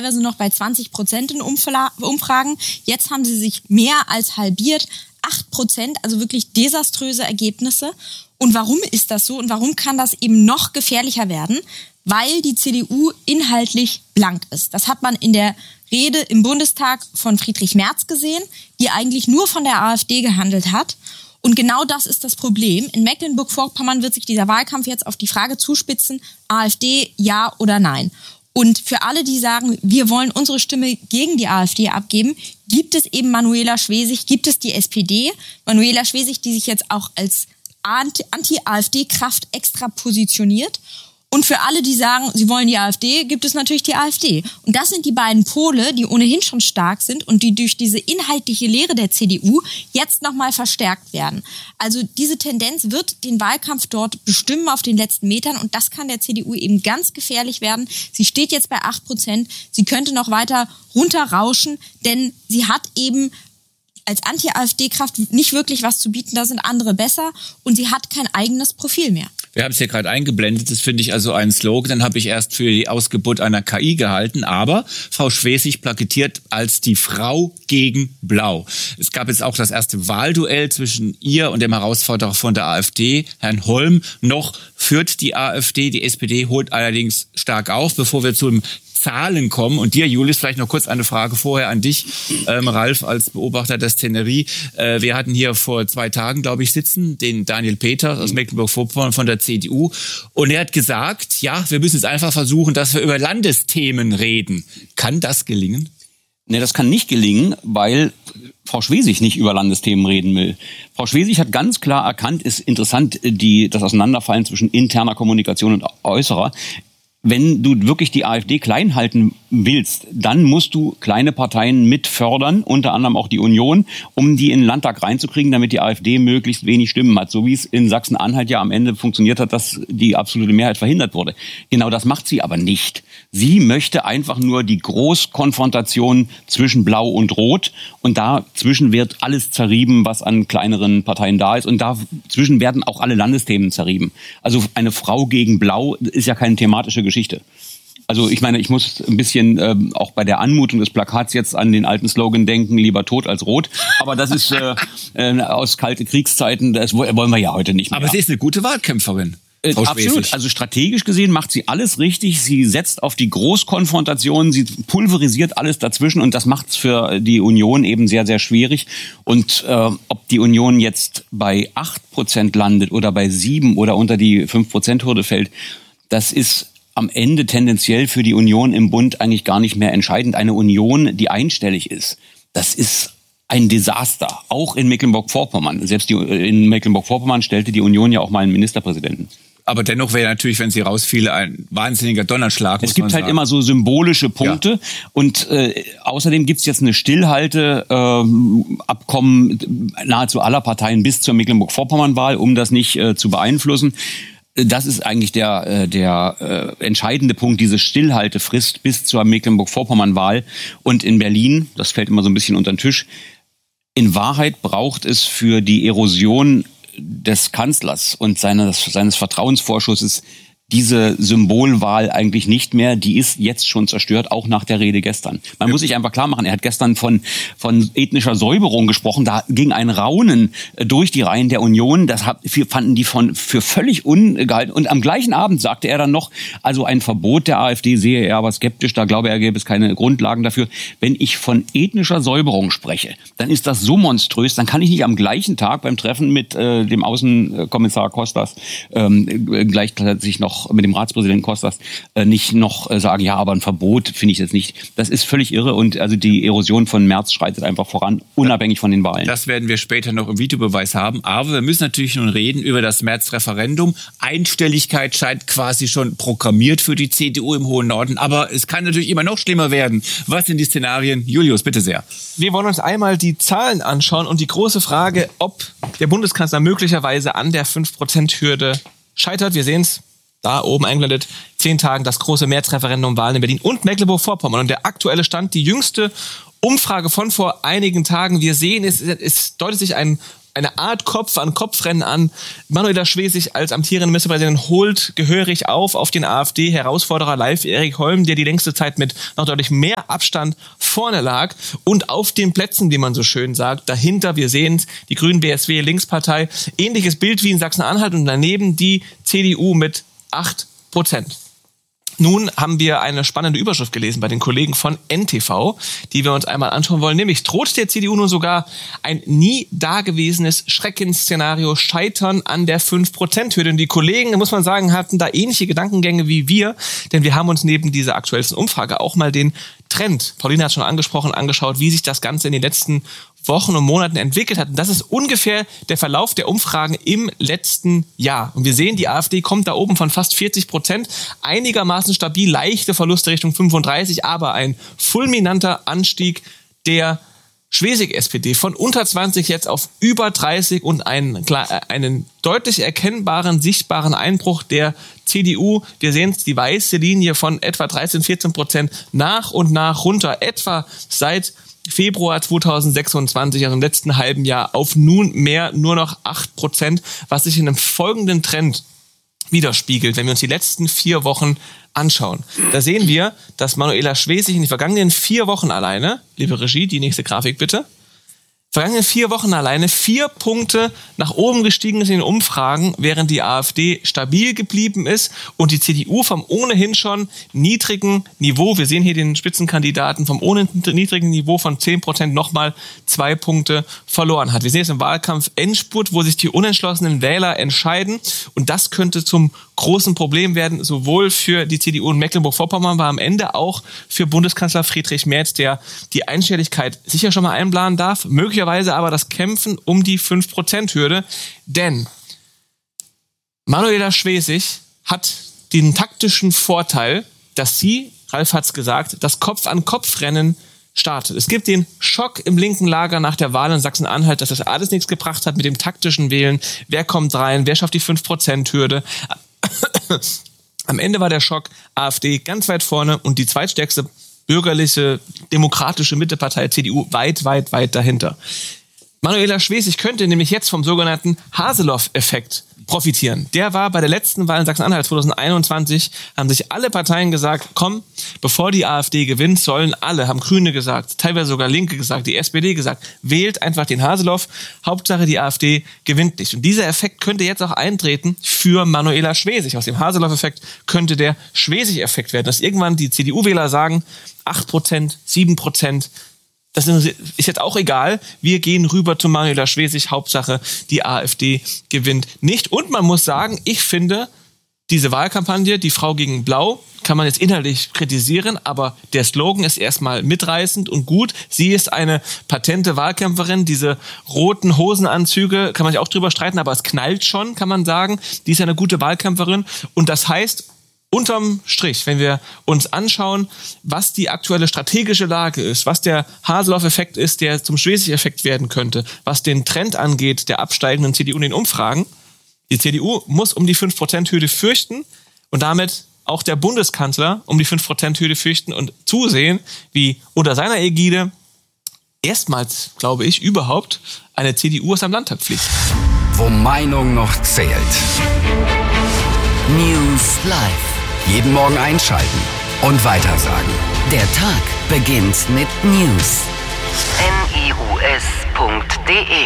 teilweise noch bei 20% in Umfragen. Jetzt haben sie sich mehr als halbiert. 8%, also wirklich desaströse Ergebnisse. Und warum ist das so und warum kann das eben noch gefährlicher werden? Weil die CDU inhaltlich blank ist. Das hat man in der Rede im Bundestag von Friedrich Merz gesehen, die eigentlich nur von der AfD gehandelt hat. Und genau das ist das Problem. In Mecklenburg-Vorpommern wird sich dieser Wahlkampf jetzt auf die Frage zuspitzen, AfD ja oder nein. Und für alle, die sagen, wir wollen unsere Stimme gegen die AfD abgeben, gibt es eben Manuela Schwesig, gibt es die SPD. Manuela Schwesig, die sich jetzt auch als Anti-AfD-Kraft extra positioniert. Und für alle, die sagen, sie wollen die AfD, gibt es natürlich die AfD. Und das sind die beiden Pole, die ohnehin schon stark sind und die durch diese inhaltliche Lehre der CDU jetzt nochmal verstärkt werden. Also diese Tendenz wird den Wahlkampf dort bestimmen auf den letzten Metern und das kann der CDU eben ganz gefährlich werden. Sie steht jetzt bei 8%, sie könnte noch weiter runterrauschen, denn sie hat eben als Anti-AfD-Kraft nicht wirklich was zu bieten, da sind andere besser und sie hat kein eigenes Profil mehr. Wir haben es hier gerade eingeblendet, das finde ich also ein Slogan, den habe ich erst für die Ausgeburt einer KI gehalten, aber Frau Schwesig plakatiert als die Frau gegen Blau. Es gab jetzt auch das erste Wahlduell zwischen ihr und dem Herausforderer von der AfD, Herrn Holm. Noch führt die AfD, die SPD holt allerdings stark auf, bevor wir zum Zahlen kommen. Und dir, Julius, vielleicht noch kurz eine Frage vorher an dich, Ralf, als Beobachter der Szenerie. Wir hatten hier vor 2 Tagen, glaube ich, sitzen, den Daniel Peters aus Mecklenburg-Vorpommern von der CDU. Und er hat gesagt, ja, wir müssen jetzt einfach versuchen, dass wir über Landesthemen reden. Kann das gelingen? Nee, das kann nicht gelingen, weil Frau Schwesig nicht über Landesthemen reden will. Frau Schwesig hat ganz klar erkannt, ist interessant, das Auseinanderfallen zwischen interner Kommunikation und äußerer. Wenn du wirklich die AfD klein halten willst, dann musst du kleine Parteien mit fördern, unter anderem auch die Union, um die in den Landtag reinzukriegen, damit die AfD möglichst wenig Stimmen hat. So wie es in Sachsen-Anhalt ja am Ende funktioniert hat, dass die absolute Mehrheit verhindert wurde. Genau das macht sie aber nicht. Sie möchte einfach nur die Großkonfrontation zwischen Blau und Rot und dazwischen wird alles zerrieben, was an kleineren Parteien da ist und dazwischen werden auch alle Landesthemen zerrieben. Also eine Frau gegen Blau ist ja keine thematische Geschichte. Also ich meine, ich muss ein bisschen auch bei der Anmutung des Plakats jetzt an den alten Slogan denken, lieber tot als rot. Aber das ist aus kalte Kriegszeiten, das wollen wir ja heute nicht mehr. Aber sie ist eine gute Wahlkämpferin. Absolut. Also strategisch gesehen macht sie alles richtig. Sie setzt auf die Großkonfrontation, sie pulverisiert alles dazwischen und das macht es für die Union eben sehr, sehr schwierig. Und ob die Union jetzt bei 8% landet oder bei 7% oder unter die 5%-Hürde fällt, das ist am Ende tendenziell für die Union im Bund eigentlich gar nicht mehr entscheidend. Eine Union, die einstellig ist, das ist ein Desaster, auch in Mecklenburg-Vorpommern. Selbst in Mecklenburg-Vorpommern stellte die Union ja auch mal einen Ministerpräsidenten. Aber dennoch wäre natürlich, wenn sie rausfiele, ein wahnsinniger Donnerschlag. Es gibt halt immer so symbolische Punkte. Ja. Und außerdem gibt's jetzt eine Stillhalteabkommen nahezu aller Parteien bis zur Mecklenburg-Vorpommern-Wahl, um das nicht zu beeinflussen. Das ist eigentlich der entscheidende Punkt, diese Stillhaltefrist bis zur Mecklenburg-Vorpommern-Wahl. Und in Berlin, das fällt immer so ein bisschen unter den Tisch, in Wahrheit braucht es für die Erosion des Kanzlers und seines Vertrauensvorschusses diese Symbolwahl eigentlich nicht mehr. Die ist jetzt schon zerstört, auch nach der Rede gestern. Man muss sich einfach klar machen, er hat gestern von ethnischer Säuberung gesprochen. Da ging ein Raunen durch die Reihen der Union. Das fanden die für völlig ungehalten. Und am gleichen Abend sagte er dann noch, also ein Verbot der AfD sehe er aber skeptisch. Da glaube er, gäbe es keine Grundlagen dafür. Wenn ich von ethnischer Säuberung spreche, dann ist das so monströs. Dann kann ich nicht am gleichen Tag beim Treffen mit dem Außenkommissar Kostas gleichzeitig noch mit dem Ratspräsidenten Kostas nicht noch sagen, ja, aber ein Verbot finde ich jetzt nicht. Das ist völlig irre und also die Erosion von Merz schreitet einfach voran, unabhängig von den Wahlen. Das werden wir später noch im Videobeweis haben, aber wir müssen natürlich nun reden über das Merz-Referendum. Einstelligkeit scheint quasi schon programmiert für die CDU im hohen Norden, aber es kann natürlich immer noch schlimmer werden. Was sind die Szenarien? Julius, bitte sehr. Wir wollen uns einmal die Zahlen anschauen und die große Frage, ob der Bundeskanzler möglicherweise an der 5%-Hürde scheitert. Wir sehen es. Da oben eingeblendet, 10 Tagen das große Märzreferendum, Wahlen in Berlin und Mecklenburg-Vorpommern. Und der aktuelle Stand, die jüngste Umfrage von vor einigen Tagen. Wir sehen, es deutet sich ein eine Art Kopf-an-Kopf-Rennen an. Manuela Schwesig als amtierende Ministerpräsidentin holt gehörig auf den AfD-Herausforderer Leif Erik Holm, der die längste Zeit mit noch deutlich mehr Abstand vorne lag. Und auf den Plätzen, wie man so schön sagt, dahinter, wir sehen die Grünen-BSW, Linkspartei, ähnliches Bild wie in Sachsen-Anhalt und daneben die CDU mit 8%. Nun haben wir eine spannende Überschrift gelesen bei den Kollegen von NTV, die wir uns einmal anschauen wollen. Nämlich droht der CDU nun sogar ein nie dagewesenes Schreckensszenario, Scheitern an der 5%-Hürde. Und die Kollegen, muss man sagen, hatten da ähnliche Gedankengänge wie wir, denn wir haben uns neben dieser aktuellsten Umfrage auch mal den Trend, Paulina hat schon angesprochen, angeschaut, wie sich das Ganze in den letzten Wochen und Monaten entwickelt hat. Und das ist ungefähr der Verlauf der Umfragen im letzten Jahr. Und wir sehen, die AfD kommt da oben von fast 40%, einigermaßen stabil, leichte Verluste Richtung 35%, aber ein fulminanter Anstieg der Schwesig-SPD von unter 20 jetzt auf über 30 und einen deutlich erkennbaren, sichtbaren Einbruch der CDU. Wir sehen es, die weiße Linie von etwa 13-14% nach und nach runter, etwa seit Februar 2026, also im letzten halben Jahr, auf nunmehr nur noch 8%, was sich in einem folgenden Trend widerspiegelt, wenn wir uns die letzten 4 Wochen anschauen. Da sehen wir, dass Manuela Schwesig in den vergangenen 4 Wochen alleine, liebe Regie, die nächste Grafik bitte, vergangenen 4 Wochen alleine 4 Punkte nach oben gestiegen ist in den Umfragen, während die AfD stabil geblieben ist und die CDU vom ohnehin schon niedrigen Niveau, wir sehen hier den Spitzenkandidaten, vom ohnehin niedrigen Niveau von 10% nochmal 2 Punkte verloren hat. Wir sehen es im Wahlkampf Endspurt, wo sich die unentschlossenen Wähler entscheiden und das könnte zum großen Problem werden, sowohl für die CDU in Mecklenburg-Vorpommern, aber am Ende auch für Bundeskanzler Friedrich Merz, der die Einstelligkeit sicher schon mal einplanen darf, möglicherweise aber das Kämpfen um die 5%-Hürde, denn Manuela Schwesig hat den taktischen Vorteil, dass sie, Ralf hat's gesagt, das Kopf-an-Kopf-Rennen startet. Es gibt den Schock im linken Lager nach der Wahl in Sachsen-Anhalt, dass das alles nichts gebracht hat mit dem taktischen Wählen. Wer kommt rein? Wer schafft die 5%-Hürde? Am Ende war der Schock AfD ganz weit vorne und die zweitstärkste bürgerliche, demokratische Mittepartei CDU weit, weit, weit dahinter. Manuela Schwesig könnte nämlich jetzt vom sogenannten Haseloff-Effekt profitieren. Der war bei der letzten Wahl in Sachsen-Anhalt 2021, haben sich alle Parteien gesagt, komm, bevor die AfD gewinnt, sollen alle, haben Grüne gesagt, teilweise sogar Linke gesagt, die SPD gesagt, wählt einfach den Haseloff, Hauptsache die AfD gewinnt nicht. Und dieser Effekt könnte jetzt auch eintreten für Manuela Schwesig. Aus dem Haseloff-Effekt könnte der Schwesig-Effekt werden, dass irgendwann die CDU-Wähler sagen, 8%, 7%, das ist jetzt auch egal. Wir gehen rüber zu Manuela Schwesig. Hauptsache, die AfD gewinnt nicht. Und man muss sagen, ich finde, diese Wahlkampagne, die Frau gegen Blau, kann man jetzt inhaltlich kritisieren, aber der Slogan ist erstmal mitreißend und gut. Sie ist eine patente Wahlkämpferin. Diese roten Hosenanzüge, kann man sich auch drüber streiten, aber es knallt schon, kann man sagen. Die ist eine gute Wahlkämpferin. Und das heißt, unterm Strich, wenn wir uns anschauen, was die aktuelle strategische Lage ist, was der Haseloff-Effekt ist, der zum Schwesig-Effekt werden könnte, was den Trend angeht der absteigenden CDU in den Umfragen, die CDU muss um die 5%-Hürde fürchten und damit auch der Bundeskanzler um die 5%-Hürde fürchten und zusehen, wie unter seiner Ägide erstmals, glaube ich, überhaupt eine CDU aus dem Landtag fliegt. Wo Meinung noch zählt. News Live. Jeden Morgen einschalten und weitersagen. Der Tag beginnt mit News. news.de